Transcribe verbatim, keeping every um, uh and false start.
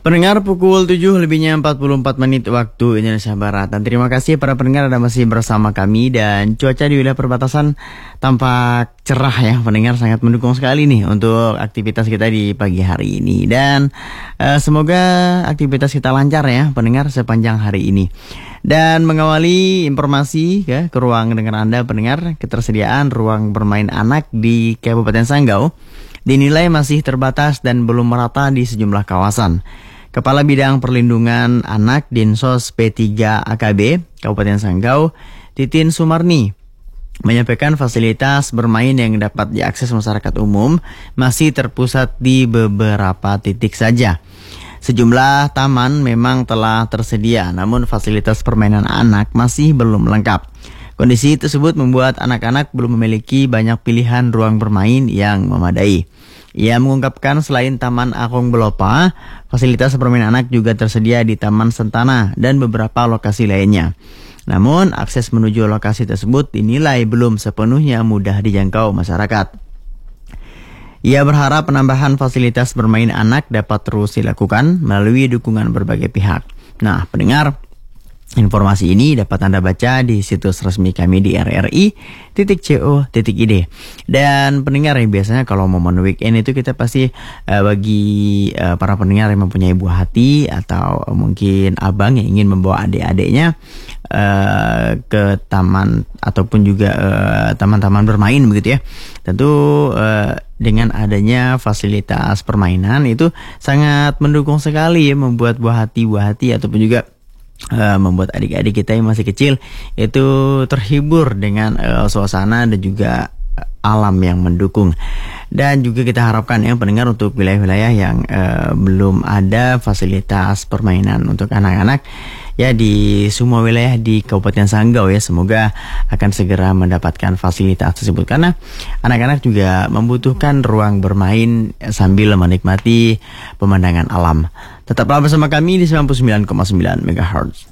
Pendengar, pukul tujuh lebihnya empat puluh empat menit waktu Indonesia Barat. Dan terima kasih para pendengar Anda masih bersama kami. Dan cuaca di wilayah perbatasan tampak cerah ya pendengar, sangat mendukung sekali nih untuk aktivitas kita di pagi hari ini. Dan uh, semoga aktivitas kita lancar ya pendengar sepanjang hari ini. Dan mengawali informasi ya, ke ruang dengar Anda pendengar, ketersediaan ruang bermain anak di Kabupaten Sanggau dinilai masih terbatas dan belum merata di sejumlah kawasan. Kepala Bidang Perlindungan Anak Dinsos P tiga A K B Kabupaten Sanggau, Titin Sumarni, menyampaikan fasilitas bermain yang dapat diakses masyarakat umum masih terpusat di beberapa titik saja. Sejumlah taman memang telah tersedia, namun fasilitas permainan anak masih belum lengkap. Kondisi tersebut membuat anak-anak belum memiliki banyak pilihan ruang bermain yang memadai. Ia mengungkapkan selain Taman Akong Belopa, fasilitas permainan anak juga tersedia di Taman Sentana dan beberapa lokasi lainnya. Namun, akses menuju lokasi tersebut dinilai belum sepenuhnya mudah dijangkau masyarakat. Ia berharap penambahan fasilitas bermain anak dapat terus dilakukan melalui dukungan berbagai pihak. Nah, pendengar, informasi ini dapat Anda baca di situs resmi kami di r r i titik co titik i d. Dan pendengar ya, biasanya kalau momen weekend itu kita pasti uh, bagi uh, para pendengar yang mempunyai buah hati atau uh, mungkin abang yang ingin membawa adik-adiknya uh, ke taman ataupun juga uh, taman-taman bermain begitu ya. Tentu uh, dengan adanya fasilitas permainan itu sangat mendukung sekali ya, membuat buah hati buah hati ataupun juga Uh, membuat adik-adik kita yang masih kecil itu terhibur dengan uh, suasana dan juga uh, alam yang mendukung. Dan juga kita harapkan ya pendengar untuk wilayah-wilayah yang uh, belum ada fasilitas permainan untuk anak-anak ya di semua wilayah di Kabupaten Sanggau ya, semoga akan segera mendapatkan fasilitas tersebut karena anak-anak juga membutuhkan ruang bermain sambil menikmati pemandangan alam. Tetaplah bersama kami di sembilan puluh sembilan koma sembilan megahertz.